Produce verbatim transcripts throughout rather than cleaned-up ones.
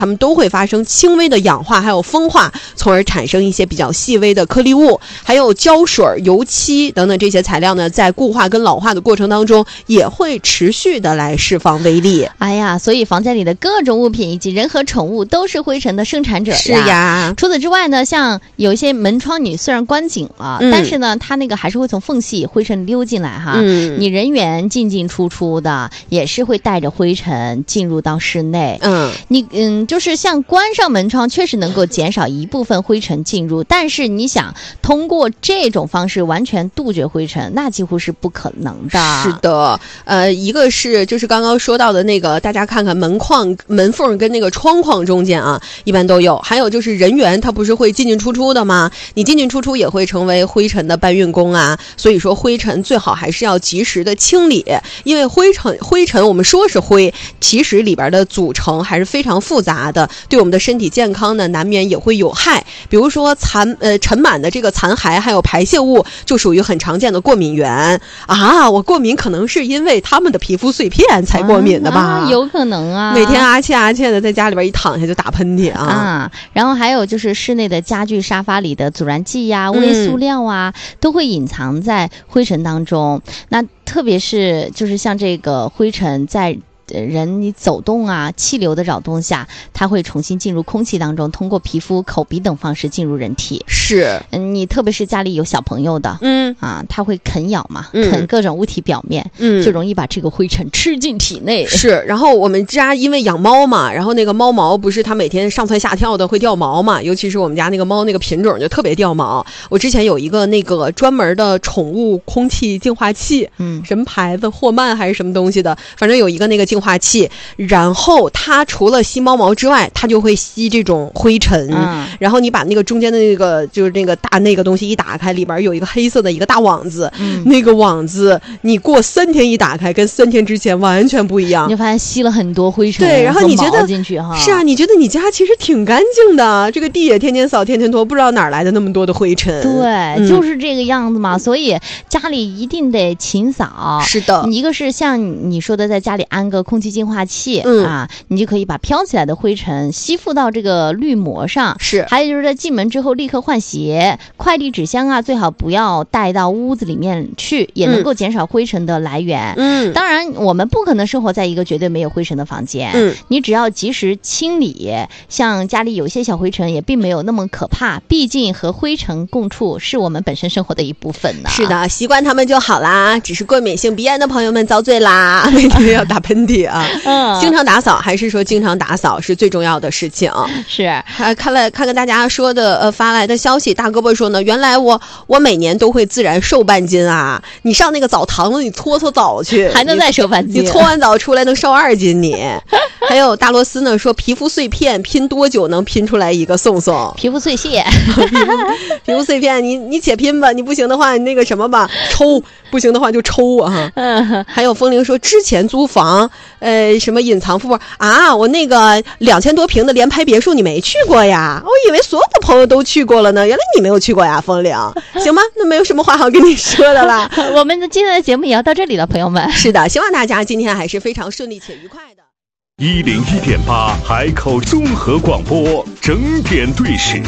它们都会发生轻微的氧化还有风化，从而产生一些比较细微的颗粒物，还有胶水、油漆等等这些材料呢，在固化跟老化的过程当中也会持续的来释放微粒。 哎呀，所以房间里的各种物品以及人和宠物都是灰尘的生产者呀。 是呀。 除此之外呢，像有一些门窗你虽然关紧了、嗯、但是呢它那个还是会从缝隙灰尘溜进来哈、嗯、你人员进进出出的也是会带着灰尘进入到室内。嗯，你嗯就是像关上门窗确实能够减少一部分灰尘进入，但是你想通过这种方式完全杜绝灰尘，那几乎是不可能的。 是的，呃，一个是就是刚刚说到的那个，大家看看门框、门缝跟那个窗框中间啊，一般都有。还有就是人员他不是会进进出出的吗？你进进出出也会成为灰尘的搬运工啊。所以说灰尘最好还是要及时的清理，因为灰尘灰尘我们说是灰，其实里边的组成还是非常复杂的，对我们的身体健康呢难免也会有害。比如说残呃尘螨的这个残骸还有排泄物就属于很常见的过敏源啊。我过敏可能是因为他们的皮肤碎片才过敏的吧、 啊啊、有可能啊， 每天啊切啊切的在家里边一躺下就打喷嚏啊啊。然后还有就是室内的家具沙发里的阻燃剂呀、微塑料啊、嗯、都会隐藏在灰尘当中。那特别是就是像这个灰尘在人你走动啊气流的扰动下，它会重新进入空气当中，通过皮肤口鼻等方式进入人体。 是嗯，你特别是家里有小朋友的嗯啊，它会啃咬嘛、嗯、啃各种物体表面嗯，就容易把这个灰尘吃进体内。 是，然后我们家因为养猫嘛，然后那个猫毛不是它每天上蹿下跳的会掉毛嘛，尤其是我们家那个猫那个品种就特别掉毛。我之前有一个那个专门的宠物空气净化器嗯，什么牌子霍曼还是什么东西的，反正有一个那个净化器，然后它除了吸猫毛之外，它就会吸这种灰尘、嗯、然后你把那个中间的那个就是那个大那个东西一打开，里边有一个黑色的一个大网子、嗯、那个网子你过三天一打开跟三天之前完全不一样， 你就发现吸了很多灰尘。 对，然后你觉得进去哈， 是啊，你觉得你家其实挺干净的，这个地也天天扫天天拖，不知道哪来的那么多的灰尘。 对、嗯、就是这个样子嘛，所以家里一定得勤扫。 是的， 一个是像你说的在家里安个空气净化器、嗯、啊，你就可以把飘起来的灰尘吸附到这个滤膜上。 是， 还有就是在进门之后立刻换鞋，快递纸箱啊最好不要带到屋子里面去，也能够减少灰尘的来源。嗯，当然我们不可能生活在一个绝对没有灰尘的房间，嗯，你只要及时清理，像家里有一些小灰尘也并没有那么可怕，毕竟和灰尘共处是我们本身生活的一部分呢。 是的，习惯它们就好啦，只是过敏性鼻炎的朋友们遭罪啦，每天要打喷嚏啊。嗯，经常打扫还是说经常打扫是最重要的事情。 是， 还看了看看大家说的呃发来的消息，大胳膊说呢，原来我我每年都会自然瘦半斤啊，你上那个澡堂子你搓搓澡去， 还能再瘦半斤， 你搓完澡出来能瘦二斤你。还有大螺丝呢说皮肤碎片拼多久能拼出来一个宋宋？ 皮肤碎屑皮肤皮肤碎片你你且拼吧，你不行的话你那个什么吧抽，不行的话就抽啊。嗯，还有风铃说之前租房呃什么隐藏富啊，我那个两千多平的联排别墅你没去过呀？我以为所有的朋友都去过了呢，原来你没有去过呀，风铃。行吧，那没有什么话好跟你说的了。 我们的今天的节目也要到这里了，朋友们。 是的，希望大家今天还是非常顺利且愉快的。 一零一点八海口综合广播整点对时，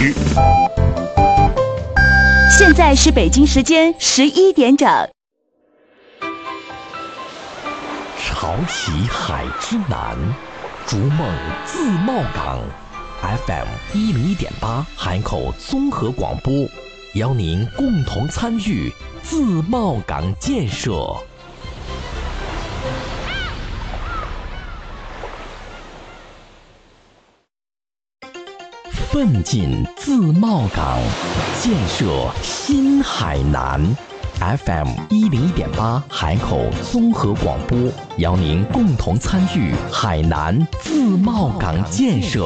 现在是北京时间十一点整。 潮起海之南，逐梦自贸港 F M 一零一点八海口综合广播，邀您共同参与自贸港建设。奋进自贸港，建设新海南。F M 一零一点八海口综合广播，邀您共同参与海南自贸港建设。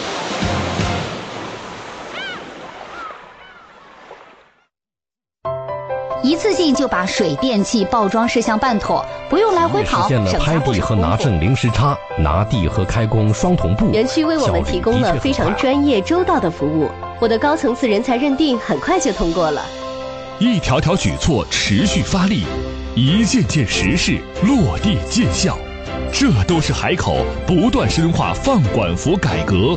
一次性就把水电气报装事项办妥，不用来回跑， 实现了拍地和拿证零时差，拿地和开工双同步。 园区为我们提供了非常专业周到的服务，我的高层次人才认定很快就通过了。 一条条举措持续发力，一件件实事落地见效。 这都是海口不断深化放管服改革